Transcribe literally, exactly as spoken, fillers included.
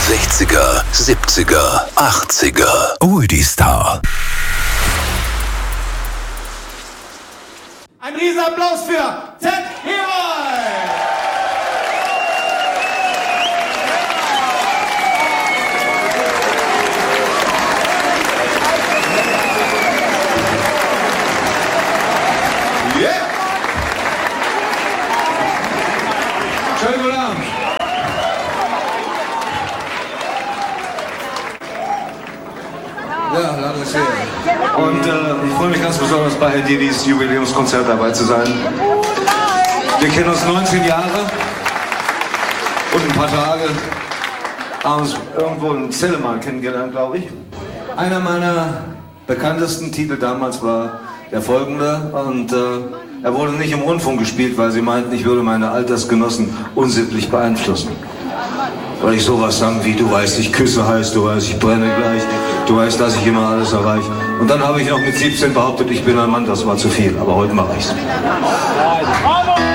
sechziger, siebziger, achtziger. Oldie Star. Ein Riesenapplaus für Ted Herold! Yeah! Schönen guten Abend! Ja, lange ist her. Und äh, ich freue mich ganz besonders bei Herr Didis Jubiläumskonzert dabei zu sein. Wir kennen uns neunzehn Jahre und ein paar Tage. Haben uns irgendwo in Celle mal kennengelernt, glaube ich. Einer meiner bekanntesten Titel damals war der folgende. Und äh, er wurde nicht im Rundfunk gespielt, weil sie meinten, ich würde meine Altersgenossen unsittlich beeinflussen. Weil ich sowas sagen wie, du weißt, ich küsse heiß, du weißt, ich brenne gleich, du weißt, dass ich immer alles erreiche. Und dann habe ich noch mit siebzehn behauptet, ich bin ein Mann, das war zu viel, aber heute mache ich's.